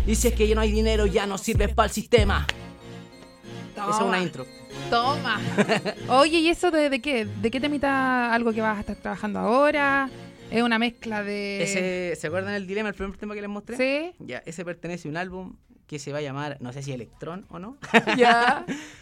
Y si es que ya no hay dinero, ya no sirves para el sistema. Toma. Esa es una intro. Toma. Oye, ¿y eso de qué? ¿De qué temita algo que vas a estar trabajando ahora? ¿Es una mezcla de...? ¿Se acuerdan del dilema, el primer tema que les mostré? Sí. Ya, ese pertenece a un álbum que se va a llamar, no sé si Electrón o no. Ya.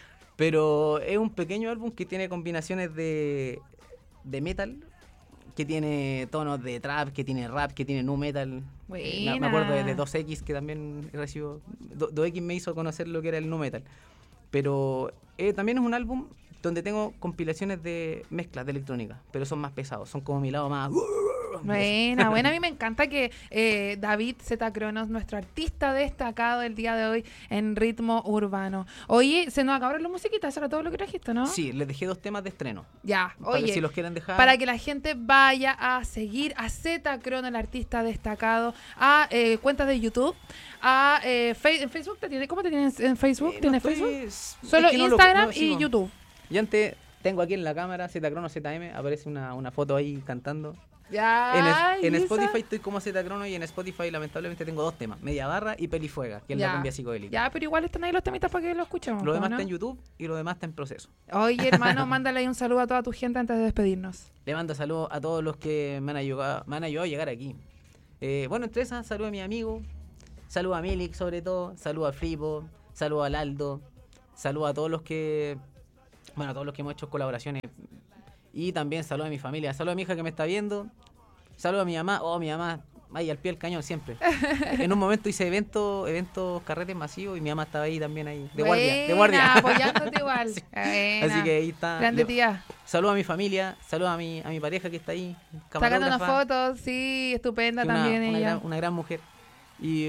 Pero es un pequeño álbum que tiene combinaciones de metal, que tiene tonos de trap, que tiene rap, que tiene nu metal. Buena. Me acuerdo de 2X, que también recibió... 2X me hizo conocer lo que era el nu metal. Pero también es un álbum donde tengo compilaciones de mezclas de electrónica, pero son más pesados, son como mi lado más... Buena. A mí me encanta que David Z. Cronos, nuestro artista destacado el día de hoy en ritmo urbano. Oye, se nos acabaron las musiquitas, eso era todo lo que trajiste, ¿no? Sí, les dejé 2 temas de estreno. Ya, Para oye, que si los quieren dejar... para que la gente vaya a seguir a Z. Cronos, el artista destacado, a cuentas de YouTube, a en Facebook, ¿cómo te tienes en Facebook? ¿Tienes Facebook? Solo Instagram y YouTube. Y antes tengo aquí en la cámara Z Crono ZM, aparece una foto ahí cantando. Ya, En ¿y Spotify esa? estoy como Z Crono y en Spotify lamentablemente tengo 2 temas, Media Barra y Pelifuega, que es Ya. la cumbia psicodélica. Ya, pero igual están ahí los temitas para que lo escuchemos. Lo demás ¿no? está en YouTube y lo demás está en proceso. Oye, hermano, mándale ahí un saludo a toda tu gente antes de despedirnos. Le mando saludos a todos los que me han ayudado a llegar aquí. Bueno, entre esas, saludo a mi amigo, saludo a Milik sobre todo, saludo a Flipo, saludo a Laldo, saludo a todos los que... Bueno, a todos los que hemos hecho colaboraciones. Y también saludo a mi familia, saludo a mi hija que me está viendo, saludo a mi mamá, mi mamá, ahí al pie del cañón siempre. En un momento hice eventos, carretes masivos y mi mamá estaba ahí también, ahí, de guardia. Apoyándote igual. Sí. Buena. Así que ahí está. Grande tía. Saludo a mi familia, saludo a mi pareja que está ahí. Sacando unas camarógrafa, fotos, sí, estupenda que también ella. una gran mujer. Y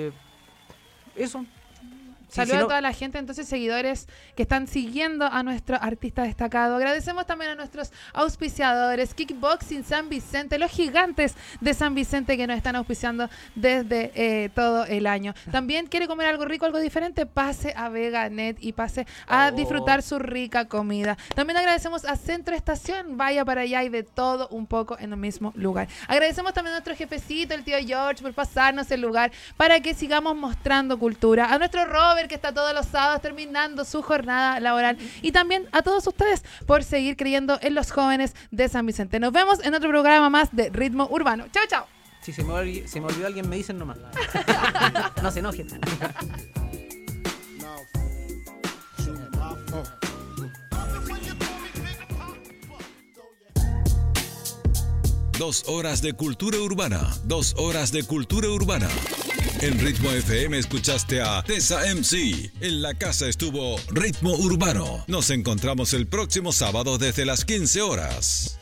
eso. Sí, Saludos si no- a toda la gente, entonces, seguidores que están siguiendo a nuestro artista destacado. Agradecemos también a nuestros auspiciadores, Kickboxing San Vicente, los gigantes de San Vicente que nos están auspiciando desde todo el año. También quiere comer algo rico, algo diferente, pase a Veganet y pase a disfrutar su rica comida. También agradecemos a Centro Estación, vaya para allá y de todo un poco en el mismo lugar. Agradecemos también a nuestro jefecito, el tío George, por pasarnos el lugar para que sigamos mostrando cultura. A nuestro Robert, que está todos los sábados terminando su jornada laboral. Y también a todos ustedes por seguir creyendo en los jóvenes de San Vicente. Nos vemos en otro programa más de Ritmo Urbano. Chao, chao. Si se me olvidó alguien, me dicen nomás. No se enojen. Dos horas de cultura urbana. 2 horas de cultura urbana. En Ritmo FM escuchaste a Tessa MC. En la casa estuvo Ritmo Urbano. Nos encontramos el próximo sábado desde las 15 horas.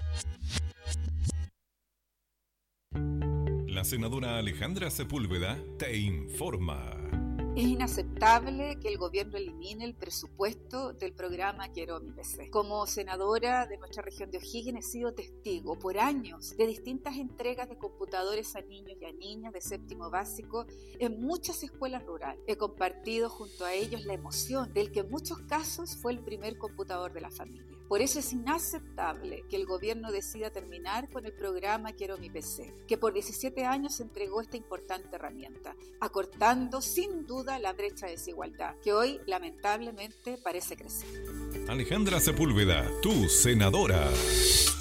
La senadora Alejandra Sepúlveda te informa. Es inaceptable que el gobierno elimine el presupuesto del programa Quiero mi PC. Como senadora de nuestra región de O'Higgins he sido testigo por años de distintas entregas de computadores a niños y a niñas de séptimo básico en muchas escuelas rurales. He compartido junto a ellos la emoción del que en muchos casos fue el primer computador de la familia. Por eso es inaceptable que el gobierno decida terminar con el programa Quiero mi PC, que por 17 años entregó esta importante herramienta, acortando sin duda la brecha de desigualdad, que hoy lamentablemente parece crecer. Alejandra Sepúlveda, tu senadora.